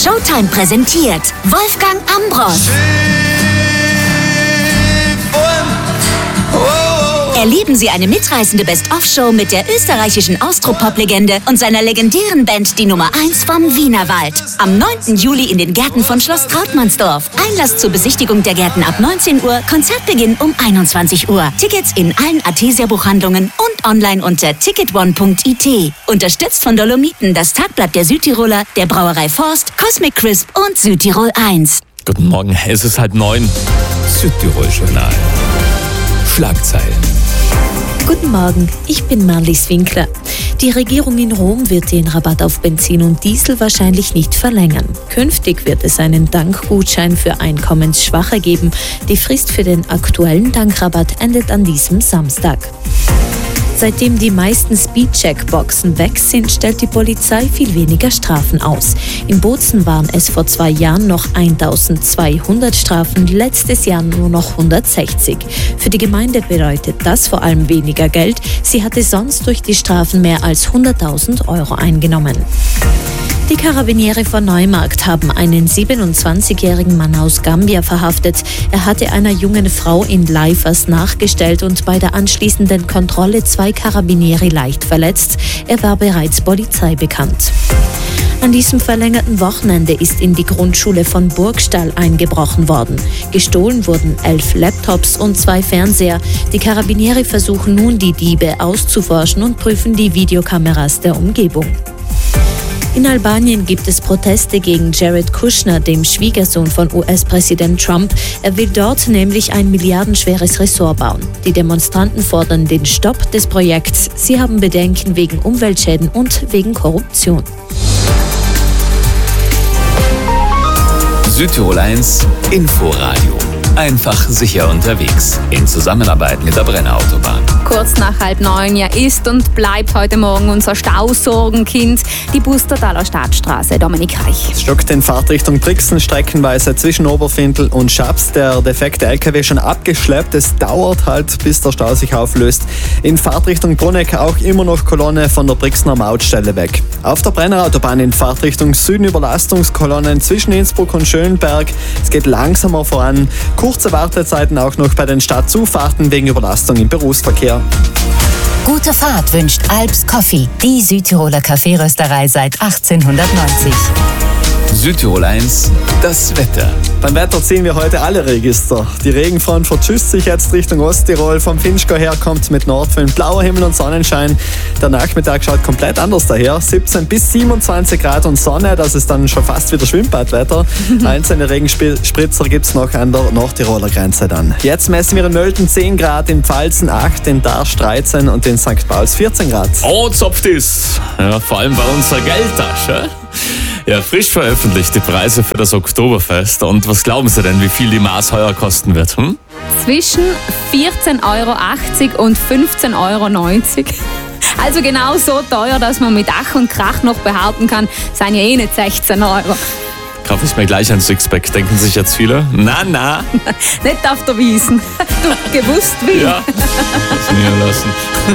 Showtime präsentiert Wolfgang Ambros. Erleben Sie eine mitreißende Best-of-Show mit der österreichischen Austropop-Legende und seiner legendären Band, die Nummer 1 vom Wienerwald. Am 9. Juli in den Gärten von Schloss Trautmannsdorf. Einlass zur Besichtigung der Gärten ab 19 Uhr, Konzertbeginn um 21 Uhr. Tickets in allen Artesia-Buchhandlungen und online unter ticketone.it. Unterstützt von Dolomiten, das Tagblatt der Südtiroler, der Brauerei Forst, Cosmic Crisp und Südtirol 1. Guten Morgen, es ist 8:30. Südtirol-Journal. Schlagzeilen. Guten Morgen, ich bin Marlies Winkler. Die Regierung in Rom wird den Rabatt auf Benzin und Diesel wahrscheinlich nicht verlängern. Künftig wird es einen Dankgutschein für Einkommensschwache geben. Die Frist für den aktuellen Dankrabatt endet an diesem Samstag. Seitdem die meisten Speedcheck-Boxen weg sind, stellt die Polizei viel weniger Strafen aus. In Bozen waren es vor 2 Jahren noch 1200 Strafen, letztes Jahr nur noch 160. Für die Gemeinde bedeutet das vor allem weniger Geld. Sie hatte sonst durch die Strafen mehr als 100.000 Euro eingenommen. Die Karabiniere von Neumarkt haben einen 27-jährigen Mann aus Gambia verhaftet. Er hatte einer jungen Frau in Leifers nachgestellt und bei der anschließenden Kontrolle 2 Karabiniere leicht verletzt. Er war bereits Polizei bekannt. An diesem verlängerten Wochenende ist in die Grundschule von Burgstall eingebrochen worden. Gestohlen wurden 11 Laptops und 2 Fernseher. Die Karabiniere versuchen nun, die Diebe auszuforschen und prüfen die Videokameras der Umgebung. In Albanien gibt es Proteste gegen Jared Kushner, dem Schwiegersohn von US-Präsident Trump. Er will dort nämlich ein milliardenschweres Ressort bauen. Die Demonstranten fordern den Stopp des Projekts. Sie haben Bedenken wegen Umweltschäden und wegen Korruption. Südtirol 1 Inforadio. Einfach sicher unterwegs. In Zusammenarbeit mit der Brenner Autobahn. Kurz nach 8:30, ja, ist und bleibt heute Morgen unser Stausorgenkind die Bustertaler Stadtstraße. Dominik Reich. Es stockt in Fahrtrichtung Brixen streckenweise zwischen Oberfindl und Schaps. Der defekte LKW schon abgeschleppt. Es dauert halt, bis der Stau sich auflöst. In Fahrtrichtung Bruneck auch immer noch Kolonne von der Brixener Mautstelle weg. Auf der Brenner Autobahn in Fahrtrichtung Süden Überlastungskolonnen zwischen Innsbruck und Schönberg. Es geht langsamer voran. Kurze Wartezeiten auch noch bei den Stadtzufahrten wegen Überlastung im Berufsverkehr. Gute Fahrt wünscht Alps Coffee, die Südtiroler Kaffeerösterei seit 1890. Südtirol 1, das Wetter. Beim Wetter ziehen wir heute alle Register. Die Regenfront vertschüsst sich jetzt Richtung Osttirol. Vom Finchgau her kommt mit Nordwind blauer Himmel und Sonnenschein. Der Nachmittag schaut komplett anders daher. 17 bis 27 Grad und Sonne, das ist dann schon fast wieder Schwimmbadwetter. Einzelne Regenspritzer gibt es noch an der Nordtiroler Grenze dann. Jetzt messen wir in Mölten 10 Grad, in Pfalzen 8, in Darsch 13 und in St. Pauls 14 Grad. Oh, zopft ist. Ja, vor allem bei unserer Geldtasche. Ja, frisch veröffentlicht die Preise für das Oktoberfest. Und was glauben Sie denn, wie viel die Maß heuer kosten wird? Zwischen 14,80 € und 15,90 €. Also genau so teuer, dass man mit Ach und Krach noch behaupten kann, seien ja eh nicht 16 €. Kaufe ich mir gleich ein Sixpack, denken sich jetzt viele? Na. Nicht auf der Wiesn. Du gewusst wie. Ja, das nie lassen.